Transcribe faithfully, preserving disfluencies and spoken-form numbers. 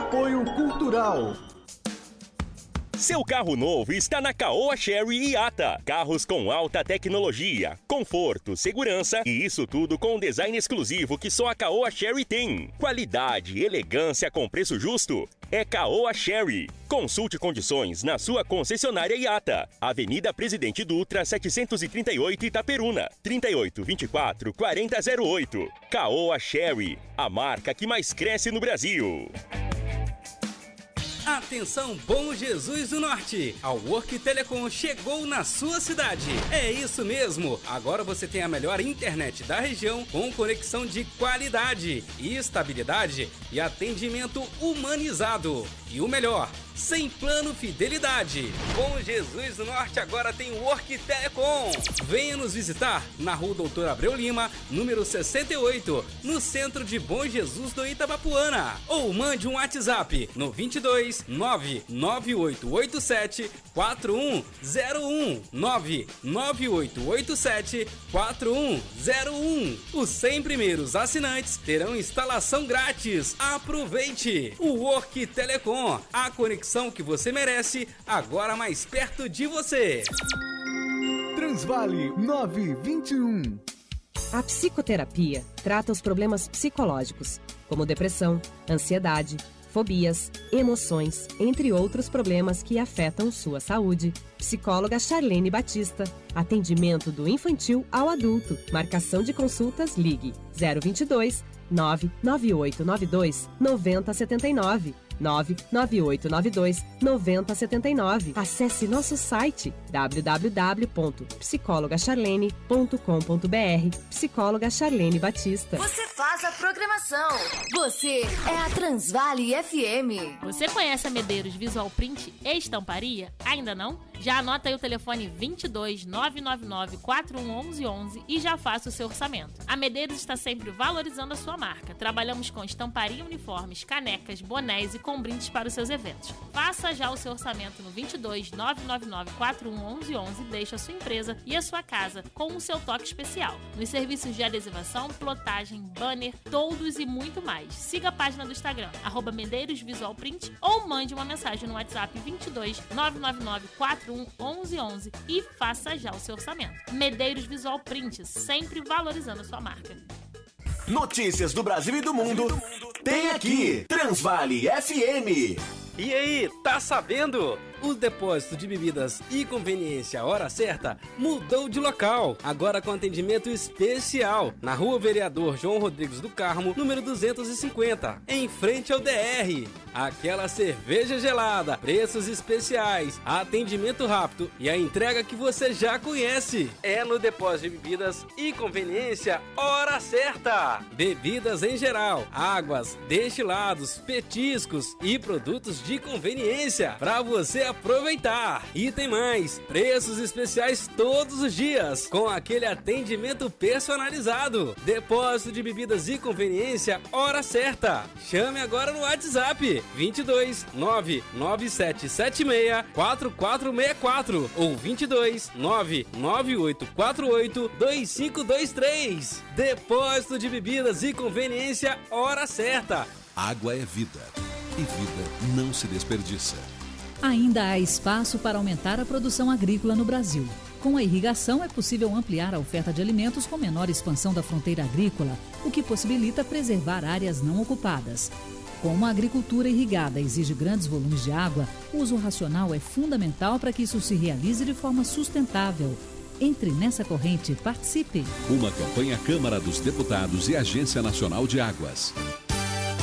Apoio Cultural. Seu carro novo está na Caoa Chery Iata. Carros com alta tecnologia, conforto, segurança e isso tudo com um design exclusivo que só a Caoa Chery tem. Qualidade e elegância com preço justo. É Caoa Chery. Consulte condições na sua concessionária Iata. Avenida Presidente Dutra, setecentos e trinta e oito, Itaperuna. trinta e oito, vinte e quatro, quarenta zero oito. Caoa Chery, a marca que mais cresce no Brasil. Atenção, Bom Jesus do Norte! A Work Telecom chegou na sua cidade. É isso mesmo! Agora você tem a melhor internet da região com conexão de qualidade, estabilidade e atendimento humanizado. E o melhor, sem plano fidelidade. Bom Jesus do Norte agora tem Work Telecom. Venha nos visitar na Rua Doutor Abreu Lima, número sessenta e oito, no centro de Bom Jesus do Itabapuana. Ou mande um WhatsApp no vinte e dois, nove nove oito oito sete, quatro um zero um, nove nove oito oito sete, quatro um zero um. Os cem primeiros assinantes terão instalação grátis. Aproveite! O Work Telecom, a conexão que você merece, agora mais perto de você. Transvale nove vinte e um. A psicoterapia trata os problemas psicológicos, como depressão, ansiedade, fobias, emoções, entre outros problemas que afetam sua saúde. Psicóloga Charlene Batista. Atendimento do infantil ao adulto. Marcação de consultas, ligue zero vinte e dois, nove nove oito nove dois, nove zero sete nove. nove nove oito nove dois, nove zero sete nove. Acesse nosso site w w w ponto psicóloga charlene ponto com ponto b r. Psicóloga Charlene Batista. Você faz a programação. Você é a Transvale F M. Você conhece a Medeiros Visual Print e Estamparia? Ainda não? Já anota aí o telefone vinte e dois, nove nove nove, quatro um um um, onze e já faça o seu orçamento. A Medeiros está sempre valorizando a sua marca. Trabalhamos com estamparia, uniformes, canecas, bonés e com brindes para os seus eventos. Faça já o seu orçamento no vinte e dois, nove nove nove, quatro um um um, onze e deixe a sua empresa e a sua casa com o seu toque especial. Nos serviços de adesivação, plotagem, banner, toldos e muito mais. Siga a página do Instagram, arroba Medeiros Visual Print, ou mande uma mensagem no WhatsApp vinte e dois, nove nove nove, quatro um um um, onze e faça já o seu orçamento. Medeiros Visual Print, sempre valorizando a sua marca. Notícias do Brasil e do mundo, tem aqui, Transvale F M. E aí, tá sabendo? O depósito de bebidas e conveniência Hora Certa mudou de local, agora com atendimento especial, na Rua Vereador João Rodrigues do Carmo, número duzentos e cinquenta, em frente ao D R. Aquela cerveja gelada, preços especiais, atendimento rápido e a entrega que você já conhece. É no depósito de bebidas e conveniência Hora Certa. Bebidas em geral, águas, destilados, petiscos e produtos de conveniência para você aproveitar. E tem mais, preços especiais todos os dias, com aquele atendimento personalizado. Depósito de bebidas e conveniência Hora Certa. Chame agora no WhatsApp vinte e dois, nove nove sete sete seis, quatro quatro seis quatro ou vinte e dois, nove nove oito quatro oito, dois cinco dois três. Depósito de bebidas e conveniência Hora Certa. Água é vida e vida não se desperdiça. Ainda há espaço para aumentar a produção agrícola no Brasil. Com a irrigação, é possível ampliar a oferta de alimentos com menor expansão da fronteira agrícola, o que possibilita preservar áreas não ocupadas. Como a agricultura irrigada exige grandes volumes de água, o uso racional é fundamental para que isso se realize de forma sustentável. Entre nessa corrente e participe. Uma campanha Câmara dos Deputados e Agência Nacional de Águas.